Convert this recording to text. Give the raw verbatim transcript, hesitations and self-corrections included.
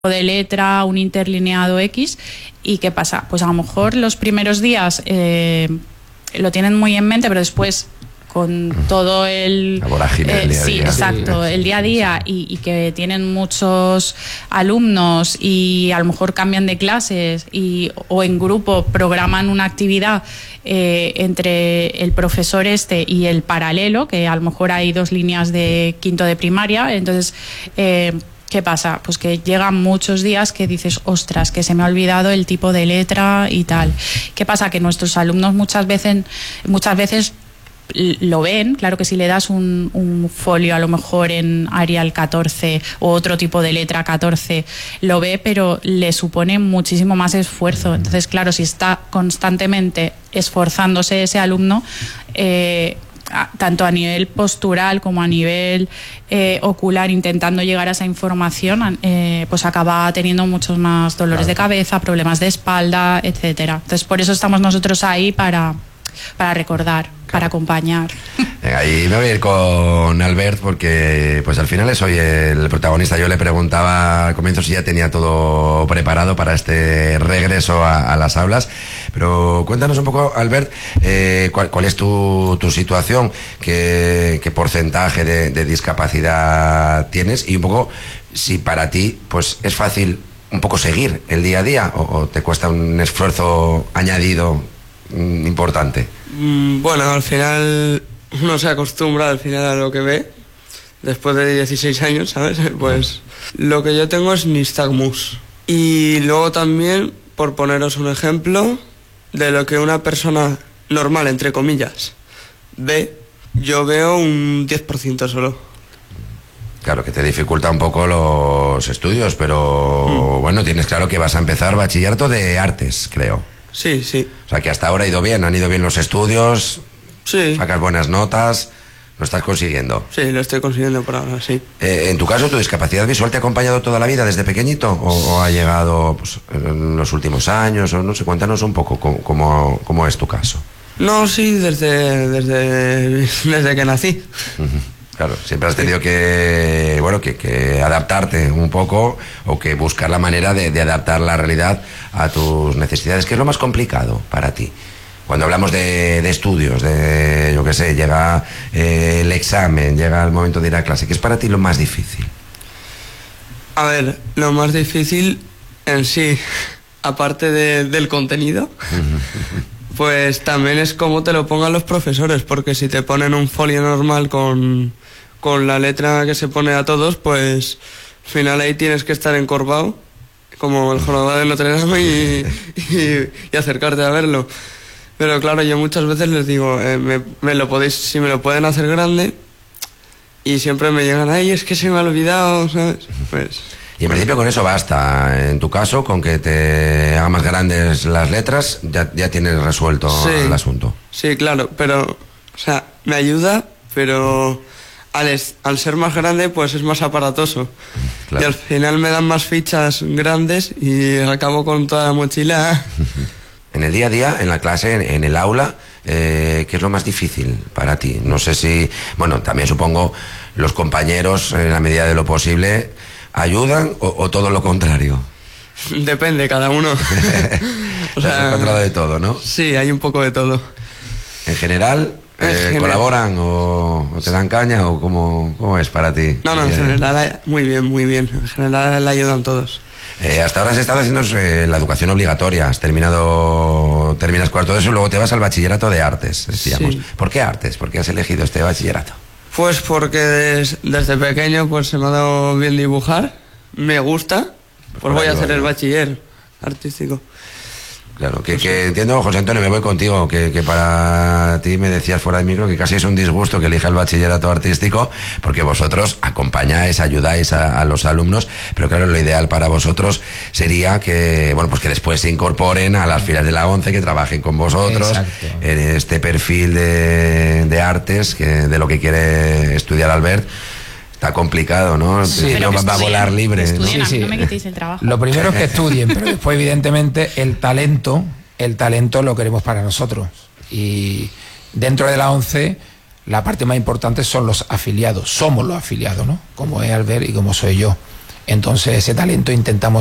de letra, un interlineado X. ¿Y qué pasa? Pues a lo mejor los primeros días eh, lo tienen muy en mente, pero después con todo el... La vorágine del eh, día a sí, día. exacto, el día a día y, y que tienen muchos alumnos y a lo mejor cambian de clases y, o en grupo programan una actividad eh, entre el profesor este y el paralelo, que a lo mejor hay dos líneas de quinto de primaria, entonces... Eh, ¿Qué pasa? Pues que llegan muchos días que dices, ostras, que se me ha olvidado el tipo de letra y tal. ¿Qué pasa? Que nuestros alumnos muchas veces, muchas veces lo ven, claro que si le das un, un folio a lo mejor en Arial catorce o otro tipo de letra catorce, lo ve, pero le supone muchísimo más esfuerzo. Entonces, claro, si está constantemente esforzándose ese alumno, eh, tanto a nivel postural como a nivel eh, ocular, intentando llegar a esa información, eh, pues acaba teniendo muchos más dolores claro. de cabeza, problemas de espalda, etcétera. Entonces, por eso estamos nosotros ahí para, para recordar, claro. para acompañar. Venga, y me voy a ir con Albert porque pues al final es hoy el protagonista. Yo le preguntaba al comienzo si ya tenía todo preparado para este regreso a, a las aulas, pero cuéntanos un poco, Albert, eh, cuál, cuál es tu, tu situación, qué, qué porcentaje de, de discapacidad tienes y un poco si para ti pues es fácil un poco seguir el día a día o, o te cuesta un esfuerzo añadido mm, importante. Mm, bueno, al final uno se acostumbra al final a lo que ve después de dieciséis años, ¿sabes? Pues lo que yo tengo es nistagmus. Y luego también, por poneros un ejemplo de lo que una persona normal, entre comillas, ve, yo veo un diez por ciento solo. Claro, que te dificulta un poco los estudios, pero mm. bueno, tienes claro que vas a empezar bachillerato de artes, creo. Sí, sí. O sea, que hasta ahora ha ido bien, han ido bien los estudios, sí. sacas buenas notas, lo estás consiguiendo. Sí, lo estoy consiguiendo por ahora, sí. Eh, en tu caso, ¿tu discapacidad visual te ha acompañado toda la vida desde pequeñito o, o ha llegado pues, en los últimos años? O no sé, cuéntanos un poco cómo, cómo, cómo es tu caso. No, sí, desde, desde, desde que nací. Uh-huh. Claro, siempre has tenido que, bueno, que, que adaptarte un poco o que buscar la manera de, de adaptar la realidad a tus necesidades. ¿Qué es lo más complicado para ti? Cuando hablamos de, de estudios, de, yo qué sé, llega eh, el examen, llega el momento de ir a clase, ¿qué es para ti lo más difícil? A ver, lo más difícil en sí, aparte de, del contenido, pues también es cómo te lo pongan los profesores, porque si te ponen un folio normal con, con la letra que se pone a todos, pues al final ahí tienes que estar encorvado, como el jorobado de Notre Dame, y, y, y acercarte a verlo. Pero claro, yo muchas veces les digo, eh, me, me lo podéis, si me lo pueden hacer grande, y siempre me llegan, ay, es que se me ha olvidado, ¿sabes? Pues... Y en principio con eso basta. En tu caso, con que te hagan más grandes las letras, ya, ya tienes resuelto sí, el asunto. Sí, claro, pero, o sea, me ayuda, pero al, es, al ser más grande, pues es más aparatoso. Claro. Y al final me dan más fichas grandes y acabo con toda la mochila. En el día a día, en la clase, en, en el aula, eh, ¿qué es lo más difícil para ti? No sé si, bueno, también supongo los compañeros, en la medida de lo posible, ¿ayudan o, o todo lo contrario? Depende, cada uno. O sea, has encontrado de todo, ¿no? Sí, hay un poco de todo. ¿En general, eh, en general. colaboran o, o te dan caña o cómo, cómo es para ti? No, no, en general, muy bien, muy bien. En general le ayudan todos. Eh, hasta ahora has estado haciendo eh, la educación obligatoria, has terminado, terminas cuarto de eso y luego te vas al bachillerato de artes, decíamos. Sí. ¿Por qué artes? ¿Por qué has elegido este bachillerato? Pues porque des, desde pequeño pues se me ha dado bien dibujar, me gusta, pues, pues voy a hacer el bachiller artístico. Claro, que, que entiendo, José Antonio, me voy contigo, que, que para ti me decías fuera de micro que casi es un disgusto que elija el bachillerato artístico, porque vosotros acompañáis, ayudáis a, a los alumnos, pero claro, lo ideal para vosotros sería que, bueno, pues que después se incorporen a las filas de la ONCE, que trabajen con vosotros. Exacto. En este perfil de, de artes, que de lo que quiere estudiar Albert. Está complicado, ¿no? Sí, no va a volar libre. Estudien, ¿no? Sí, sí. A mí no me quitéis el trabajo. Lo primero es que estudien, pero después, evidentemente, el talento, el talento lo queremos para nosotros. Y dentro de la ONCE, la parte más importante son los afiliados. Somos los afiliados, ¿no? Como es Albert y como soy yo. Entonces ese talento intentamos